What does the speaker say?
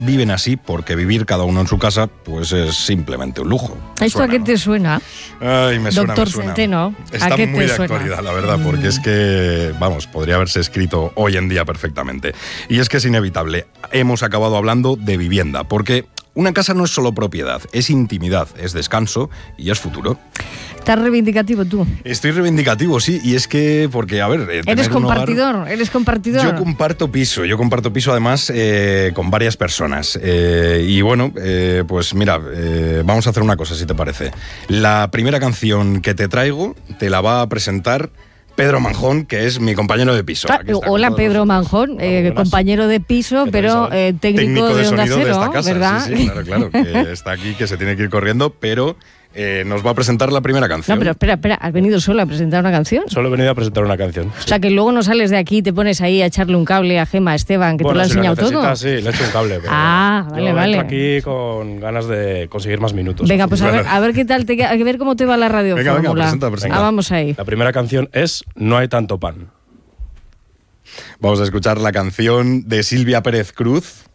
viven así porque vivir cada uno en su casa pues es simplemente un lujo. ¿Esto a qué te suena? Ay, me suena, Doctor me suena. Centeno, Está ¿a qué muy te de suena? actualidad, la verdad, porque es que, vamos, podría haberse escrito hoy en día perfectamente. Y es que es inevitable. Hemos acabado hablando de vivienda, porque una casa no es solo propiedad, es intimidad, es descanso y es futuro. ¿Estás reivindicativo tú? Estoy reivindicativo, sí, y es que, porque, a ver... ¿Eres compartidor? ¿Eres compartidor? Yo comparto piso además con varias personas. Y bueno, pues mira, vamos a hacer una cosa, si te parece. La primera canción que te traigo te la va a presentar Pedro Manjón, que es mi compañero de piso. Hola, Pedro Manjón, compañero de piso, pero técnico de Onda sonido Cero, de esta casa, ¿verdad? Sí, claro, que está aquí, que se tiene que ir corriendo, pero nos va a presentar la primera canción. No, pero espera, ¿has venido solo a presentar una canción? Solo he venido a presentar una canción. O sea, que luego no sales de aquí y te pones ahí a echarle un cable a Gemma, a Esteban, que te lo ha enseñado todo. Sí, le he hecho un cable. Pero vale. Entro aquí con ganas de conseguir más minutos. Venga, pues a ver qué tal, a ver cómo te va la radio fórmula. Presenta. Vamos ahí. La primera canción es No hay tanto pan. Vamos a escuchar la canción de Silvia Pérez Cruz,